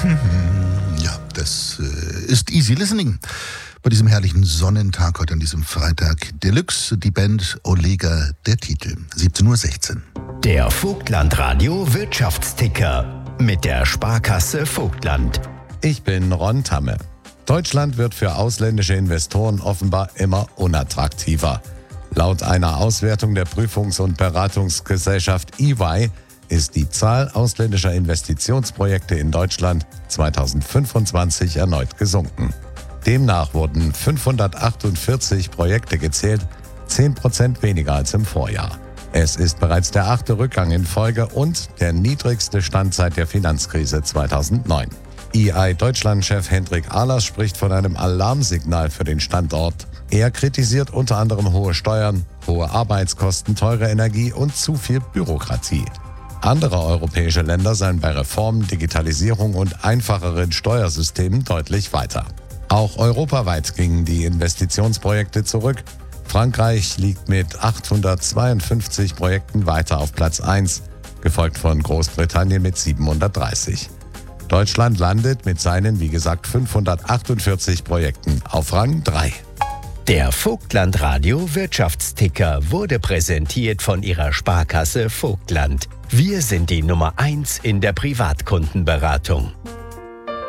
Ja, das ist Easy Listening. Bei diesem herrlichen Sonnentag heute an diesem Freitag Deluxe, die Band Olega, der Titel, 17:16 Uhr. Der Vogtland-Radio Wirtschaftsticker mit der Sparkasse Vogtland. Ich bin Ron Tamme. Deutschland wird für ausländische Investoren offenbar immer unattraktiver. Laut einer Auswertung der Prüfungs- und Beratungsgesellschaft EY ist die Zahl ausländischer Investitionsprojekte in Deutschland 2025 erneut gesunken. Demnach wurden 548 Projekte gezählt, 10% weniger als im Vorjahr. Es ist bereits der 8. Rückgang in Folge und der niedrigste Stand seit der Finanzkrise 2009. EY-Deutschland-Chef Hendrik Ahlers spricht von einem Alarmsignal für den Standort. Er kritisiert unter anderem hohe Steuern, hohe Arbeitskosten, teure Energie und zu viel Bürokratie. Andere europäische Länder seien bei Reformen, Digitalisierung und einfacheren Steuersystemen deutlich weiter. Auch europaweit gingen die Investitionsprojekte zurück. Frankreich liegt mit 852 Projekten weiter auf Platz 1, gefolgt von Großbritannien mit 730. Deutschland landet mit seinen, wie gesagt, 548 Projekten auf Rang 3. Der Vogtland-Radio Wirtschaftsticker wurde präsentiert von Ihrer Sparkasse Vogtland. Wir sind die Nummer 1 in der Privatkundenberatung.